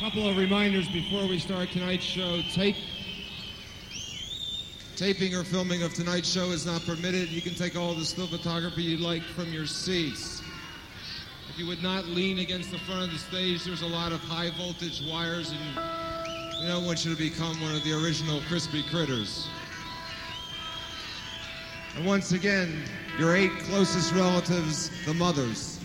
Couple of reminders before we start tonight's show. Taping or filming of tonight's show is not permitted. You can take all the still photography you'd like from your seats. If you would not lean against the front of the stage, there's a lot of high voltage wires, and we don't want you to become one of the original crispy critters. And once again, your 8 closest relatives, the mothers.